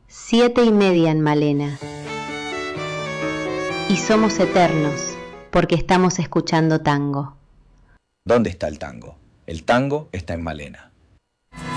7:30 en Malena. Y somos eternos porque estamos escuchando tango. ¿Dónde está el tango? El tango está en Malena.